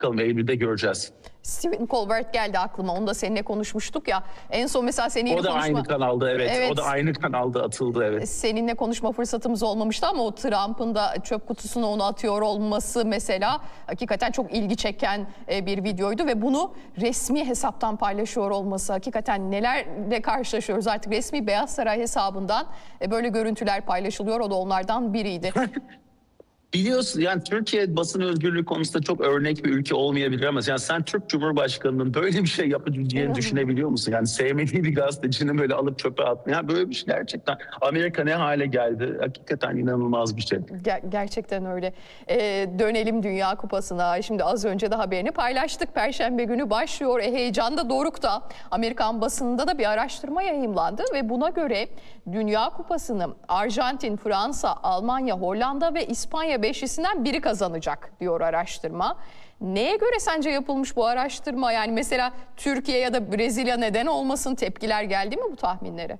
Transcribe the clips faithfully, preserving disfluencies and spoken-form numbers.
Bakalım Eylül'de göreceğiz. Stephen Colbert geldi aklıma. Onu da seninle konuşmuştuk ya. En son mesela seninle O da konuşma... aynı kanalda evet. evet. O da aynı kanalda atıldı evet. Seninle konuşma fırsatımız olmamıştı ama o Trump'ın da çöp kutusuna onu atıyor olması mesela hakikaten çok ilgi çeken bir videoydu ve bunu resmi hesaptan paylaşıyor olması, hakikaten nelerle karşılaşıyoruz artık. Resmi Beyaz Saray hesabından böyle görüntüler paylaşılıyor. O da onlardan biriydi. Biliyorsun yani Türkiye basın özgürlüğü konusunda çok örnek bir ülke olmayabilir ama yani sen Türk Cumhurbaşkanı'nın böyle bir şey yapabileceğini düşünebiliyor musun? Yani sevmediği bir gazetecinin böyle alıp çöpe atmaya. Yani böyle bir şey gerçekten Amerika ne hale geldi? Hakikaten inanılmaz bir şey. Ger gerçekten öyle. Ee, dönelim Dünya Kupası'na. Şimdi az önce de haberini paylaştık. Perşembe günü başlıyor. E, heyecan da dorukta. Amerikan basınında da bir araştırma yayımlandı ve buna göre Dünya Kupası'nı Arjantin, Fransa, Almanya, Hollanda ve İspanya beşlisinden biri kazanacak diyor araştırma. Neye göre sence yapılmış bu araştırma? Yani mesela Türkiye ya da Brezilya neden olmasın, tepkiler geldi mi bu tahminlere?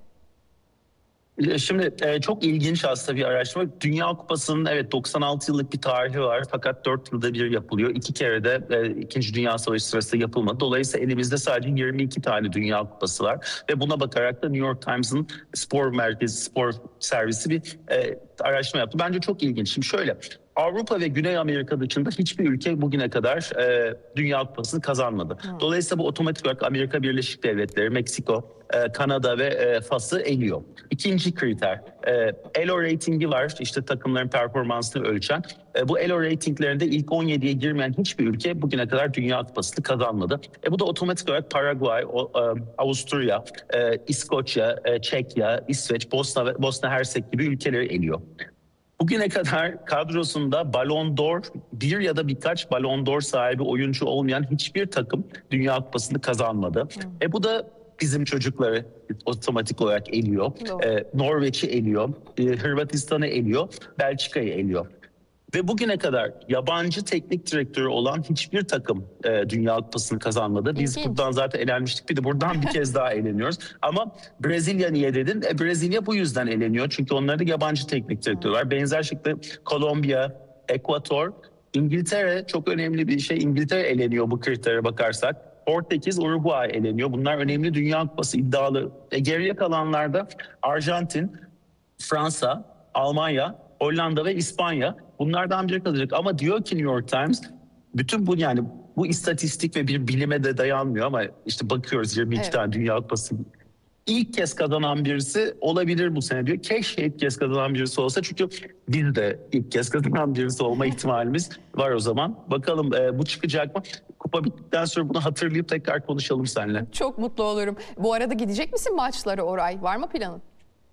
Şimdi e, çok ilginç aslında bir araştırma. Dünya Kupası'nın evet doksan altı yıllık bir tarihi var fakat dört yılda bir yapılıyor. İki kere de e, İkinci Dünya Savaşı sırasında yapılmadı. Dolayısıyla elimizde sadece yirmi iki tane Dünya Kupası var. Ve buna bakarak da New York Times'ın spor merkezi, spor servisi bir e, araştırma yaptı. Bence çok ilginç. Şimdi şöyle... Avrupa ve Güney Amerika dışında hiçbir ülke bugüne kadar e, Dünya Kupası'nı kazanmadı. Hmm. Dolayısıyla bu otomatik olarak Amerika Birleşik Devletleri, Meksiko, e, Kanada ve e, Fas'ı eliyor. İkinci kriter, e, Elo ratingi var, işte takımların performansını ölçen. E, bu Elo ratinglerinde ilk on yediye girmeyen hiçbir ülke bugüne kadar Dünya Kupası'nı kazanmadı. E, bu da otomatik olarak Paraguay, o, e, Avusturya, e, İskoçya, e, Çekya, İsveç, Bosna, Bosna Hersek gibi ülkeleri eliyor. Bugüne kadar kadrosunda Ballon d'Or bir ya da birkaç Ballon d'Or sahibi oyuncu olmayan hiçbir takım Dünya Kupası'nı kazanmadı. Hmm. E bu da bizim çocukları otomatik olarak eliyor. E, Norveç'i eliyor, e, Hırvatistan'ı eliyor, Belçika'yı eliyor. Ve bugüne kadar yabancı teknik direktörü olan hiçbir takım e, Dünya Kupası'nı kazanmadı. Biz İlginç. Buradan zaten elenmiştik. Bir de buradan bir kez daha eleniyoruz. Ama Brezilya niye dedin? E, Brezilya bu yüzden eleniyor. Çünkü onlarda yabancı teknik direktörü var. Benzer şekilde Kolombiya, Ekvator, İngiltere çok önemli bir şey. İngiltere eleniyor bu kritere bakarsak. Portekiz, Uruguay eleniyor. Bunlar önemli Dünya Kupası iddialı. E, geriye kalanlarda Arjantin, Fransa, Almanya, Hollanda ve İspanya bunlardan biri kalacak. Ama diyor ki New York Times bütün bu yani bu istatistik ve bir bilime de dayanmıyor ama işte bakıyoruz yirmi iki evet. tane Dünya Kupası. İlk kez kazanan birisi olabilir bu sene diyor. Keşke ilk kez kazanan birisi olsa çünkü biz de ilk kez kazanan birisi olma ihtimalimiz var o zaman. Bakalım e, bu çıkacak mı? Kupa bittikten sonra bunu hatırlayıp tekrar konuşalım seninle. Çok mutlu olurum. Bu arada gidecek misin maçlara Oray? Var mı planın?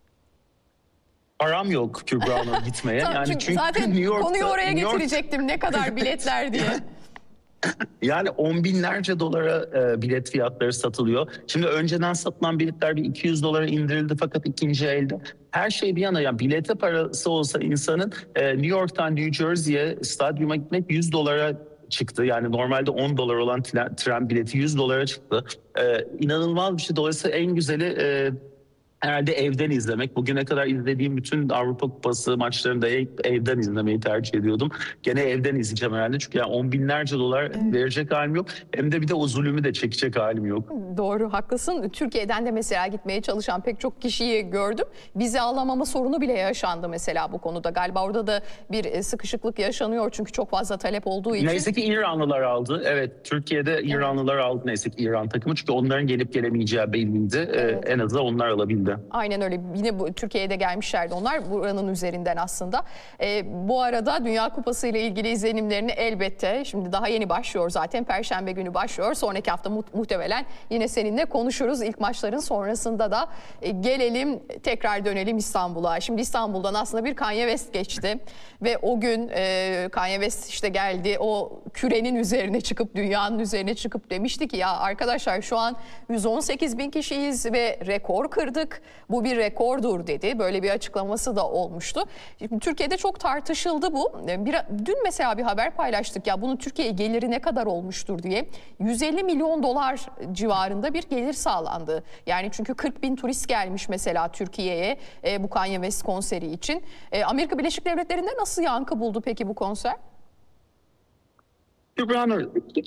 Param yok Kübra'na gitmeye. Tamam, yani çünkü, çünkü zaten New York'ta, konuyu oraya New York... getirecektim. Ne kadar biletler diye. Yani on binlerce dolara e, bilet fiyatları satılıyor. Şimdi önceden satılan biletler bir iki yüz dolara indirildi fakat ikinci elde. Her şey bir yana yani bilete parası olsa insanın e, New York'tan New Jersey'ye stadyuma gitmek yüz dolara çıktı. Yani normalde on dolar olan tren, tren bileti yüz dolara çıktı. E, inanılmaz bir şey. Dolayısıyla en güzeli... E, herhalde evden izlemek. Bugüne kadar izlediğim bütün Avrupa Kupası maçlarını da evden izlemeyi tercih ediyordum. Gene evden izleyeceğim herhalde. Çünkü yani on binlerce dolar evet. verecek halim yok. Hem de bir de o zulümü de çekecek halim yok. Doğru, haklısın. Türkiye'den de mesela gitmeye çalışan pek çok kişiyi gördüm. Vize alamama sorunu bile yaşandı mesela bu konuda. Galiba orada da bir sıkışıklık yaşanıyor çünkü çok fazla talep olduğu için. Neyse ki İranlılar aldı. Evet, Türkiye'de İranlılar evet. aldı neyse ki İran takımı. Çünkü onların gelip gelemeyeceği belliydi. Evet. Ee, en azından onlar alabildi. Aynen öyle. Yine bu Türkiye'ye de gelmişlerdi onlar buranın üzerinden aslında. Ee, bu arada Dünya Kupası ile ilgili izlenimlerini elbette şimdi daha yeni başlıyor zaten. Perşembe günü başlıyor. Sonraki hafta mu muhtemelen yine seninle konuşuruz. İlk maçların sonrasında da e, gelelim tekrar dönelim İstanbul'a. Şimdi İstanbul'dan aslında bir Kanye West geçti ve o gün e, Kanye West işte geldi o kürenin üzerine çıkıp dünyanın üzerine çıkıp demişti ki ya arkadaşlar şu an yüz on sekiz bin kişiyiz ve rekor kırdık. Bu bir rekordur dedi. Böyle bir açıklaması da olmuştu. Şimdi Türkiye'de çok tartışıldı bu. Bir, dün mesela bir haber paylaştık ya bunun Türkiye'ye geliri ne kadar olmuştur diye. yüz elli milyon dolar civarında bir gelir sağlandı. Yani çünkü kırk bin turist gelmiş mesela Türkiye'ye e, bu Kanye West konseri için. E, Amerika Birleşik Devletleri'nde nasıl yankı buldu peki bu konser? Kübra Nur,